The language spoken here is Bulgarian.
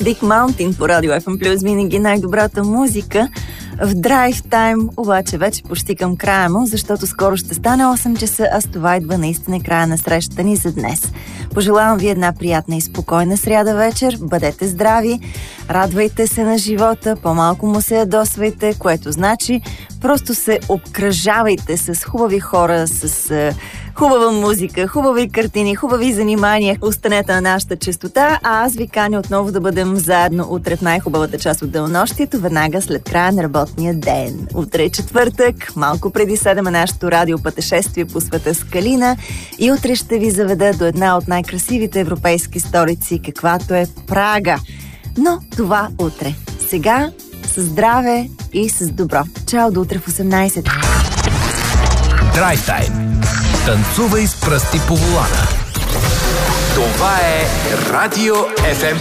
Big Mountain по Радио FM Плюс, винаги най-добрата музика. В Drive Time обаче вече почти към края му, защото скоро ще стане 8 часа, а с това идва наистина края на срещата ни за днес. Пожелавам ви една приятна и спокойна сряда вечер, бъдете здрави, радвайте се на живота, по-малко му се ядосвайте, което значи просто се обкръжавайте с хубави хора, с хубава музика, хубави картини, хубави занимания. Останете на нашата честота, а аз ви каня отново да бъдем заедно утре в най-хубавата част от денонощието, веднага след края на работния ден. Утре е четвъртък, малко преди 7 е нашето радиопътешествие по света с Калина и утре ще ви заведа до една от най-красивите европейски столици, каквато е Прага. Но това утре. Сега с здраве и с добро. Чао до утре в 18. Drive Time. Танцувай с пръсти по волана. Това е Радио FM+.